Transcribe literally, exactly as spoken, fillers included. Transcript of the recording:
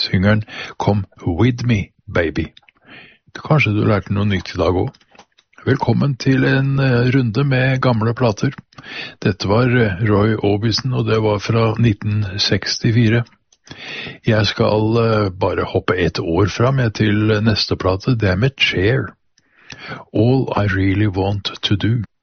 synger han Come With Me, Baby. Kanskje du lærte noe nytt i dag også. Velkommen til en runde med gamle plater. Dette var Roy Orbison, og det var fra nitten sekstifire. Jeg skal bare hoppe et år frem til neste plate, det er med Cher. All I Really Want To Do.